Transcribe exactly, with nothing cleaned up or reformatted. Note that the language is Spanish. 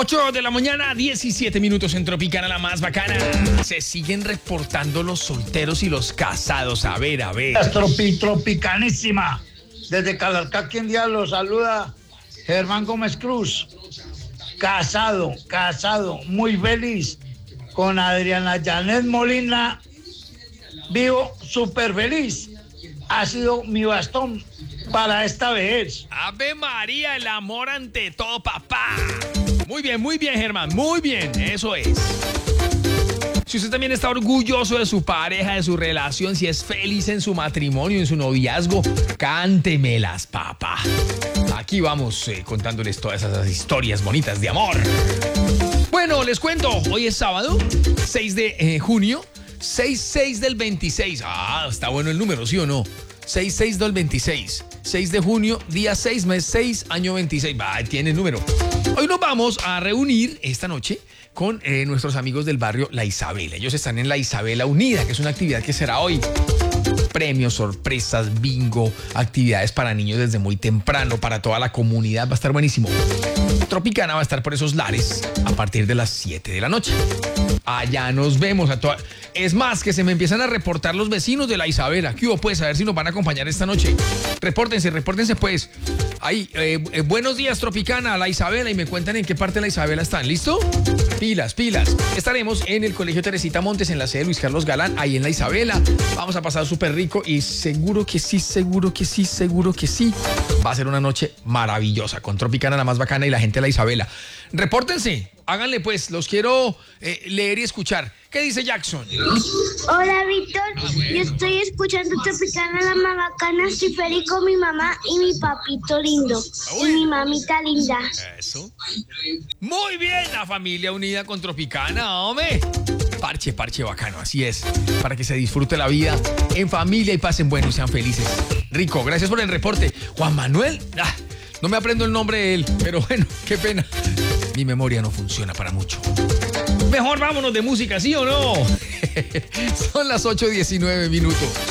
ocho de la mañana, diecisiete minutos en Tropicana, la más bacana. Se siguen reportando los solteros y los casados. A ver, a ver. Tropi, tropicanísima. Desde Calarcá, quien día lo saluda, Germán Gómez Cruz. Casado, casado, muy feliz. Con Adriana Janet Molina, vivo súper feliz. Ha sido mi bastón para esta vejez. Ave María, el amor ante todo, papá. Muy bien, muy bien, Germán, muy bien, eso es. Si usted también está orgulloso de su pareja, de su relación, si es feliz en su matrimonio, en su noviazgo, cántemelas, papá. Aquí vamos eh, contándoles todas esas historias bonitas de amor. Bueno, les cuento, hoy es sábado, seis de eh, junio, seis seis del veintiséis. Ah, está bueno el número, ¿sí o no? seis seis del veintiséis. seis de junio, día seis, mes seis, año veintiséis. Va, tiene el número. Hoy nos vamos a reunir esta noche con eh, nuestros amigos del barrio La Isabela. Ellos están en La Isabela Unida, que es una actividad que será hoy. Premios, sorpresas, bingo, actividades para niños desde muy temprano, para toda la comunidad. Va a estar buenísimo. Tropicana va a estar por esos lares a partir de las siete de la noche. Allá nos vemos a toda... Es más, que se me empiezan a reportar los vecinos de La Isabela. ¿Qué hubo, pues? A ver si nos van a acompañar esta noche. Repórtense, repórtense, pues. Ahí, eh, eh, buenos días, Tropicana, La Isabela, y me cuentan en qué parte de La Isabela están. ¿Listo? Pilas, pilas. Estaremos en el Colegio Teresita Montes, en la sede de Luis Carlos Galán, ahí en La Isabela. Vamos a pasar súper rico y seguro que sí, seguro que sí, seguro que sí. Va a ser una noche maravillosa con Tropicana, la más bacana, y la gente de La Isabela. Repórtense, háganle pues, los quiero eh, leer y escuchar. ¿Qué dice Jackson? Hola, Víctor. Ah, bueno. Yo estoy escuchando Tropicana, la más bacana. Estoy feliz con mi mamá y mi papito lindo. Uy. Y mi mamita linda. Eso. Muy bien, la familia unida con Tropicana, hombre. Parche, parche bacano, así es. Para que se disfrute la vida en familia y pasen bueno y sean felices. Rico, gracias por el reporte. Juan Manuel, ah, no me aprendo el nombre de él, pero bueno, qué pena. Mi memoria no funciona para mucho. Mejor vámonos de música, ¿sí o no? Son las ocho diecinueve minutos.